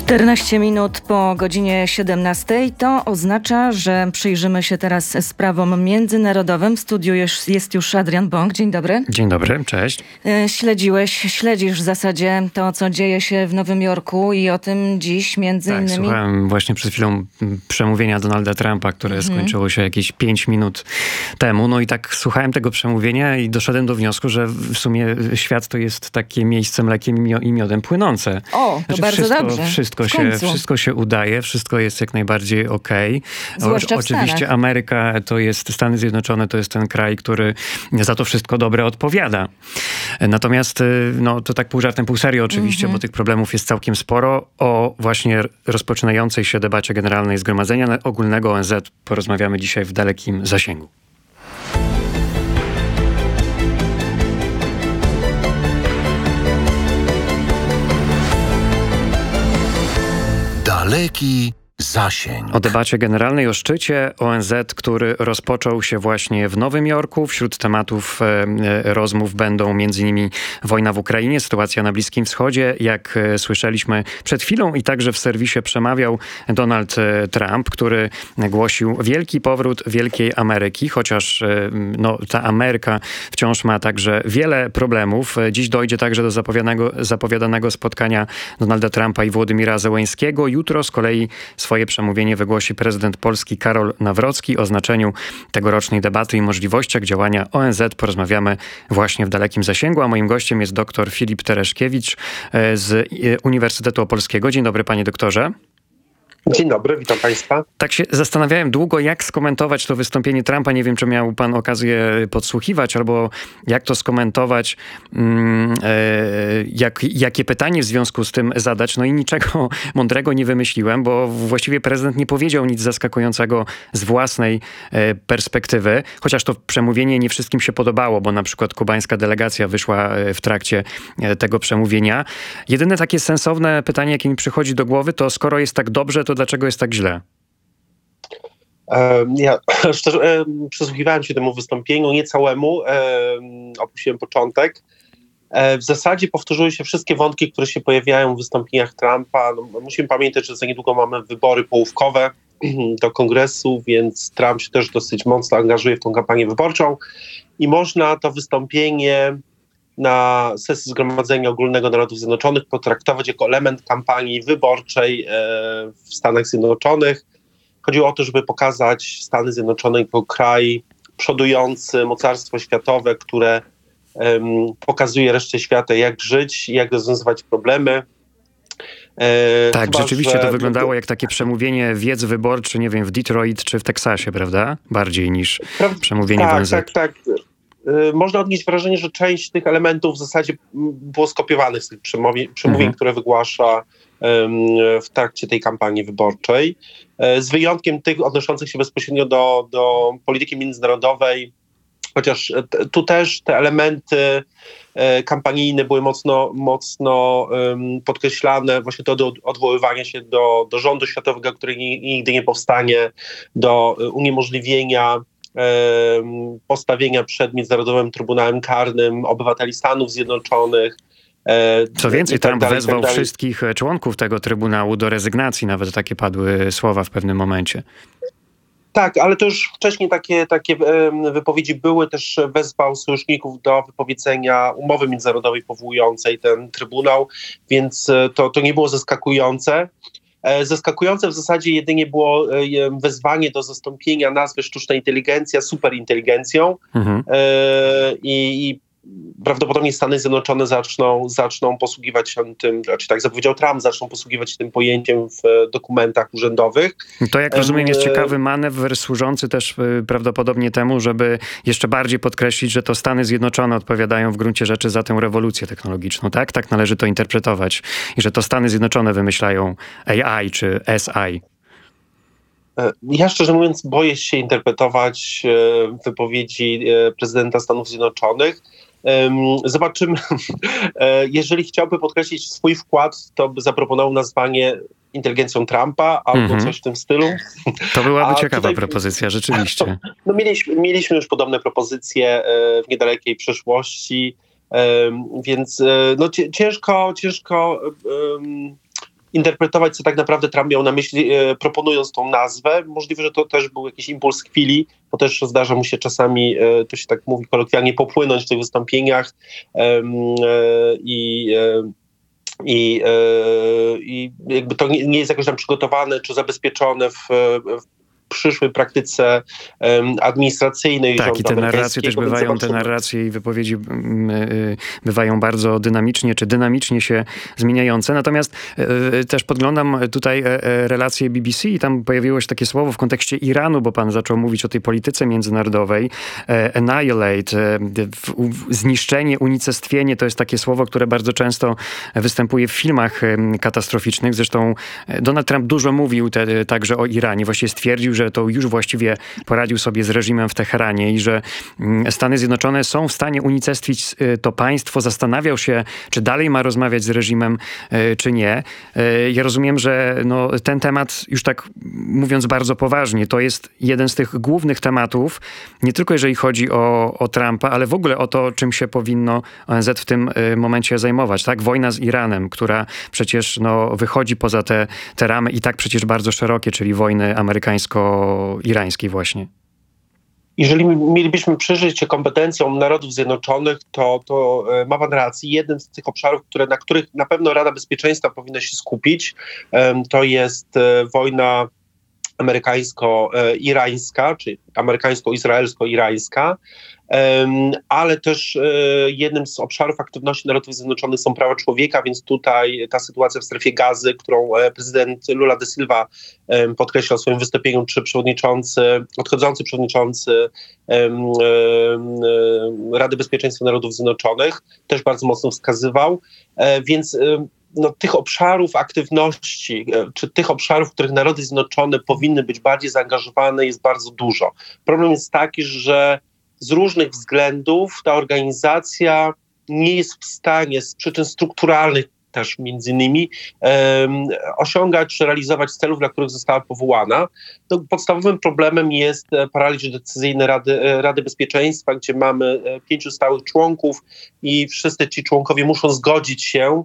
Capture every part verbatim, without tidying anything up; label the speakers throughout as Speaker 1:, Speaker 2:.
Speaker 1: czternaście minut po godzinie siedemnastej. To oznacza, że przyjrzymy się teraz sprawom międzynarodowym. W studiu jest, jest już Adrian Bąk. Dzień dobry.
Speaker 2: Dzień dobry, cześć.
Speaker 1: Śledziłeś, śledzisz w zasadzie to, co dzieje się w Nowym Jorku i o tym dziś między
Speaker 2: tak,
Speaker 1: innymi...
Speaker 2: słuchałem właśnie przed chwilą przemówienia Donalda Trumpa, które mhm. skończyło się jakieś pięć minut temu. No i tak słuchałem tego przemówienia i doszedłem do wniosku, że w sumie świat to jest takie miejsce mlekiem i miodem płynące.
Speaker 1: O, to znaczy, bardzo
Speaker 2: wszystko,
Speaker 1: dobrze.
Speaker 2: Wszystko się, wszystko się udaje, wszystko jest jak najbardziej okej.
Speaker 1: Zwłaszcza
Speaker 2: o,
Speaker 1: w
Speaker 2: Oczywiście
Speaker 1: Stanach.
Speaker 2: Ameryka to jest, Stany Zjednoczone to jest ten kraj, który za to wszystko dobre odpowiada. Natomiast no, to tak pół żartem, pół serio oczywiście, mm-hmm. bo tych problemów jest całkiem sporo. O właśnie rozpoczynającej się debacie Generalnej Zgromadzenia Ogólnego O N Z porozmawiamy dzisiaj w dalekim zasięgu.
Speaker 3: Daleki zasięg.
Speaker 2: O debacie generalnej, o szczycie O N Z, który rozpoczął się właśnie w Nowym Jorku. Wśród tematów e, rozmów będą między innymi wojna w Ukrainie, sytuacja na Bliskim Wschodzie. Jak e, słyszeliśmy przed chwilą i także w serwisie przemawiał Donald e, Trump, który głosił wielki powrót Wielkiej Ameryki, chociaż e, no, ta Ameryka wciąż ma także wiele problemów. E, dziś dojdzie także do zapowiadanego, zapowiadanego spotkania Donalda Trumpa i Wołodymyra Zełenskiego. Jutro z kolei swoje przemówienie wygłosi prezydent Polski Karol Nawrocki. O znaczeniu tegorocznej debaty i możliwościach działania O N Z porozmawiamy właśnie w dalekim zasięgu, a moim gościem jest dr Filip Tereszkiewicz z Uniwersytetu Opolskiego. Dzień dobry, panie doktorze.
Speaker 4: Dzień dobry, witam państwa.
Speaker 2: Tak się zastanawiałem długo, jak skomentować to wystąpienie Trumpa. Nie wiem, czy miał pan okazję podsłuchiwać, albo jak to skomentować, jak, jakie pytanie w związku z tym zadać. No i niczego mądrego nie wymyśliłem, bo właściwie prezydent nie powiedział nic zaskakującego z własnej perspektywy. Chociaż to przemówienie nie wszystkim się podobało, bo na przykład kubańska delegacja wyszła w trakcie tego przemówienia. Jedyne takie sensowne pytanie, jakie mi przychodzi do głowy, to skoro jest tak dobrze, to dlaczego jest tak źle?
Speaker 4: Ja szczerze przysłuchiwałem się temu wystąpieniu, nie całemu, opuściłem początek. W zasadzie powtórzyły się wszystkie wątki, które się pojawiają w wystąpieniach Trumpa. No, musimy pamiętać, że za niedługo mamy wybory połówkowe do kongresu, więc Trump się też dosyć mocno angażuje w tą kampanię wyborczą i można to wystąpienie na sesji Zgromadzenia Ogólnego Narodów Zjednoczonych potraktować jako element kampanii wyborczej w Stanach Zjednoczonych. Chodziło o to, żeby pokazać Stany Zjednoczone jako kraj przodujący, mocarstwo światowe, które um, pokazuje reszcie świata, jak żyć, jak rozwiązywać problemy.
Speaker 2: E, tak, chyba, rzeczywiście że... to wyglądało jak takie przemówienie wiec wyborczy, nie wiem, w Detroit czy w Teksasie, prawda? Bardziej niż pra... przemówienie
Speaker 4: tak,
Speaker 2: w O N Z.
Speaker 4: Tak, tak, tak. Można odnieść wrażenie, że część tych elementów w zasadzie było skopiowanych z tych przemówień, przemówień mhm. które wygłasza um, w trakcie tej kampanii wyborczej. Z wyjątkiem tych odnoszących się bezpośrednio do, do polityki międzynarodowej, chociaż t, tu też te elementy e, kampanijne były mocno, mocno um, podkreślane. Właśnie to do odwoływania się do, do rządu światowego, który nigdy nie powstanie, do uniemożliwienia postawienia przed Międzynarodowym Trybunałem Karnym obywateli Stanów Zjednoczonych.
Speaker 2: Co więcej, Trump tak wezwał tak wszystkich członków tego Trybunału do rezygnacji. Nawet takie padły słowa w pewnym momencie.
Speaker 4: Tak, ale to już wcześniej takie, takie wypowiedzi były. Też wezwał sojuszników do wypowiedzenia umowy międzynarodowej powołującej ten Trybunał, więc to, to nie było zaskakujące. Zaskakujące w zasadzie jedynie było wezwanie do zastąpienia nazwy sztuczna inteligencja superinteligencją mhm. I, i prawdopodobnie Stany Zjednoczone zaczną, zaczną posługiwać się tym, znaczy tak zapowiedział Trump, zaczną posługiwać się tym pojęciem w dokumentach urzędowych.
Speaker 2: To, jak rozumiem, jest ciekawy manewr służący też prawdopodobnie temu, żeby jeszcze bardziej podkreślić, że to Stany Zjednoczone odpowiadają w gruncie rzeczy za tę rewolucję technologiczną, tak? Tak należy to interpretować. I że to Stany Zjednoczone wymyślają A I czy S I.
Speaker 4: Ja szczerze mówiąc boję się interpretować wypowiedzi prezydenta Stanów Zjednoczonych. Zobaczymy. Jeżeli chciałby podkreślić swój wkład, to by zaproponował nazwanie inteligencją Trumpa albo mm-hmm. coś w tym stylu.
Speaker 2: To byłaby A ciekawa tutaj, propozycja, rzeczywiście.
Speaker 4: No, mieliśmy, mieliśmy już podobne propozycje w niedalekiej przeszłości, więc no, ciężko, ciężko interpretować, co tak naprawdę Trump miał na myśli, e, proponując tą nazwę. Możliwe, że to też był jakiś impuls chwili, bo też zdarza mu się czasami, e, to się tak mówi kolokwialnie, popłynąć w tych wystąpieniach e, e, i e, I, e, i jakby to nie, nie jest jakoś tam przygotowane czy zabezpieczone w, w przyszłej praktyce um, administracyjnej.
Speaker 2: Tak, i te narracje też bywają, te narracje i wypowiedzi yy, bywają bardzo dynamicznie, czy dynamicznie się zmieniające. Natomiast yy, też podglądam tutaj yy, relacje B B C i tam pojawiło się takie słowo w kontekście Iranu, bo pan zaczął mówić o tej polityce międzynarodowej. Yy, annihilate, yy, zniszczenie, unicestwienie, to jest takie słowo, które bardzo często występuje w filmach yy, katastroficznych. Zresztą Donald Trump dużo mówił te, także o Iranie. Właściwie stwierdził, że to już właściwie poradził sobie z reżimem w Teheranie i że Stany Zjednoczone są w stanie unicestwić to państwo. Zastanawiał się, czy dalej ma rozmawiać z reżimem, czy nie. Ja rozumiem, że no, ten temat, już tak mówiąc bardzo poważnie, to jest jeden z tych głównych tematów, nie tylko jeżeli chodzi o, o Trumpa, ale w ogóle o to, czym się powinno O N Z w tym momencie zajmować. Tak? Wojna z Iranem, która przecież no, wychodzi poza te, te ramy i tak przecież bardzo szerokie, czyli wojny amerykańsko-irańskiej właśnie.
Speaker 4: Jeżeli mielibyśmy przyjrzeć się kompetencjom Narodów Zjednoczonych, to, to ma pan rację. Jeden z tych obszarów, które, na których na pewno Rada Bezpieczeństwa powinna się skupić, to jest wojna amerykańsko-irańska, czy amerykańsko-izraelsko-irańska, ale też jednym z obszarów aktywności Narodów Zjednoczonych są prawa człowieka, więc tutaj ta sytuacja w strefie Gazy, którą prezydent Lula da Silva podkreślał w swoim wystąpieniu, czy przewodniczący, odchodzący przewodniczący Rady Bezpieczeństwa Narodów Zjednoczonych też bardzo mocno wskazywał, więc no, tych obszarów aktywności, czy tych obszarów, w których Narody Zjednoczone powinny być bardziej zaangażowane, jest bardzo dużo. Problem jest taki, że z różnych względów ta organizacja nie jest w stanie z przyczyn strukturalnych też między innymi um, osiągać czy realizować celów, dla których została powołana. No, podstawowym problemem jest paraliż decyzyjny Rady, Rady Bezpieczeństwa, gdzie mamy pięciu stałych członków i wszyscy ci członkowie muszą zgodzić się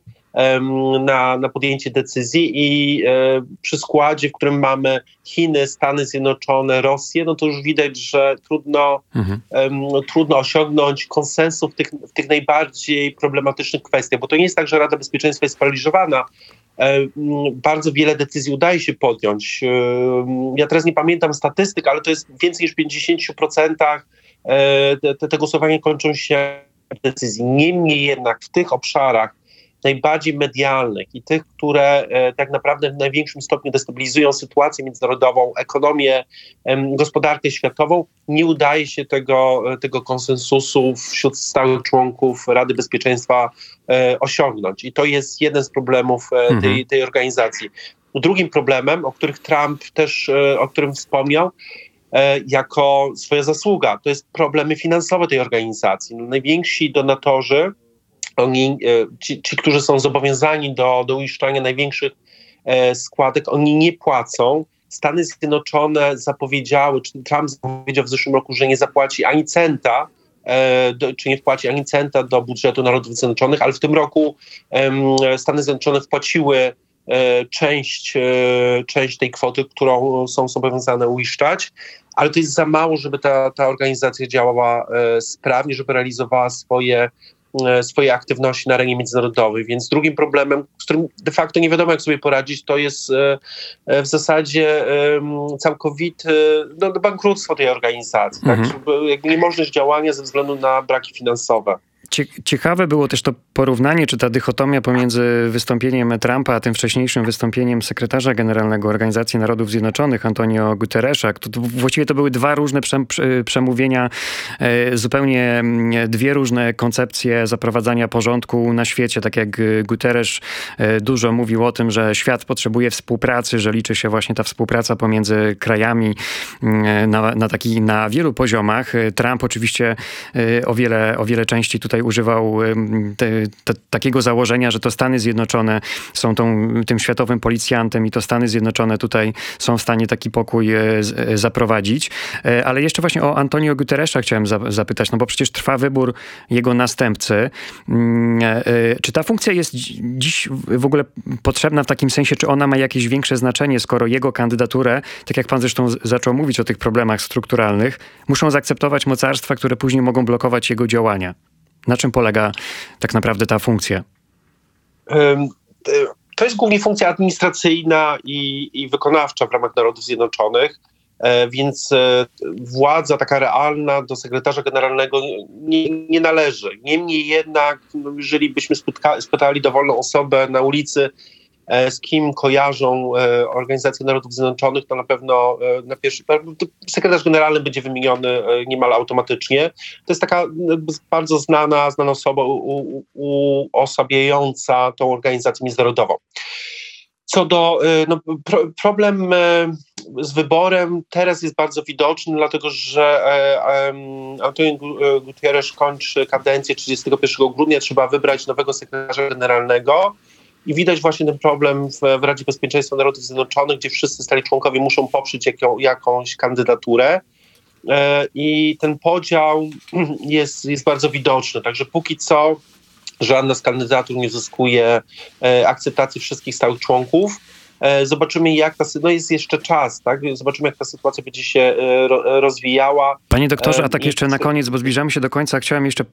Speaker 4: Na, na podjęcie decyzji i e, przy składzie, w którym mamy Chiny, Stany Zjednoczone, Rosję, no to już widać, że trudno, mhm. em, trudno osiągnąć konsensus w tych, w tych najbardziej problematycznych kwestiach, bo to nie jest tak, że Rada Bezpieczeństwa jest sparaliżowana. E, bardzo wiele decyzji udaje się podjąć. E, ja teraz nie pamiętam statystyk, ale to jest więcej niż w pięćdziesięciu procentach e, te, te głosowania kończą się decyzji. Niemniej jednak w tych obszarach najbardziej medialnych i tych, które e, tak naprawdę w największym stopniu destabilizują sytuację międzynarodową, ekonomię, e, gospodarkę światową, nie udaje się tego, tego konsensusu wśród stałych członków Rady Bezpieczeństwa e, osiągnąć. I to jest jeden z problemów e, tej, mhm. tej organizacji. Drugim problemem, o których Trump też, e, o którym wspomniał, e, jako swoja zasługa, to jest problemy finansowe tej organizacji. No, najwięksi donatorzy, Oni, ci, ci, którzy są zobowiązani do, do uiszczania największych e, składek, oni nie płacą. Stany Zjednoczone zapowiedziały, czy Trump zapowiedział w zeszłym roku, że nie zapłaci ani centa, e, do, czy nie wpłaci ani centa do budżetu Narodów Zjednoczonych, ale w tym roku e, Stany Zjednoczone wpłaciły e, część, e, część tej kwoty, którą są zobowiązane uiszczać, ale to jest za mało, żeby ta, ta organizacja działała e, sprawnie, żeby realizowała swoje swoje aktywności na arenie międzynarodowej. Więc drugim problemem, z którym de facto nie wiadomo, jak sobie poradzić, to jest w zasadzie całkowite no, bankructwo tej organizacji. Mhm. Tak? Jakby niemożność działania ze względu na braki finansowe.
Speaker 2: Ciekawe było też to porównanie, czy ta dychotomia pomiędzy wystąpieniem Trumpa, a tym wcześniejszym wystąpieniem sekretarza generalnego Organizacji Narodów Zjednoczonych, Antonio Guterresa. To, to, właściwie to były dwa różne przem, przemówienia, e, zupełnie dwie różne koncepcje zaprowadzania porządku na świecie. Tak jak Guterres e, dużo mówił o tym, że świat potrzebuje współpracy, że liczy się właśnie ta współpraca pomiędzy krajami e, na, na, taki, na wielu poziomach. Trump oczywiście e, o wiele, o wiele częściej tutaj tutaj używał te, te, takiego założenia, że to Stany Zjednoczone są tą, tym światowym policjantem i to Stany Zjednoczone tutaj są w stanie taki pokój z, zaprowadzić. Ale jeszcze właśnie o Antonio Guterresa chciałem za, zapytać, no bo przecież trwa wybór jego następcy. Czy ta funkcja jest dziś w ogóle potrzebna w takim sensie, czy ona ma jakieś większe znaczenie, skoro jego kandydaturę, tak jak pan zresztą zaczął mówić o tych problemach strukturalnych, muszą zaakceptować mocarstwa, które później mogą blokować jego działania? Na czym polega tak naprawdę ta funkcja?
Speaker 4: To jest głównie funkcja administracyjna i, i wykonawcza w ramach Narodów Zjednoczonych, więc władza taka realna do sekretarza generalnego nie, nie należy. Niemniej jednak, no, jeżeli byśmy spotka, spytali dowolną osobę na ulicy, z kim kojarzą Organizację Narodów Zjednoczonych, to na pewno na pierwszy sekretarz generalny będzie wymieniony niemal automatycznie. To jest taka bardzo znana, znana osoba uosabiająca tą organizację międzynarodową. Co do, no, pro, problem z wyborem teraz jest bardzo widoczny, dlatego że Antonio Guterres kończy kadencję trzydziestego pierwszego grudnia, trzeba wybrać nowego sekretarza generalnego. I widać właśnie ten problem w, w Radzie Bezpieczeństwa Narodów Zjednoczonych, gdzie wszyscy stali członkowie muszą poprzeć jaką, jakąś kandydaturę. E, I ten podział jest, jest bardzo widoczny. Także póki co żadna z kandydatur nie zyskuje e, akceptacji wszystkich stałych członków. E, zobaczymy, jak ta sytuacja, no jest jeszcze czas, tak? Zobaczymy, jak ta sytuacja będzie się e, ro, rozwijała.
Speaker 2: Panie doktorze, a tak jeszcze na koniec, bo zbliżamy się do końca, chciałem jeszcze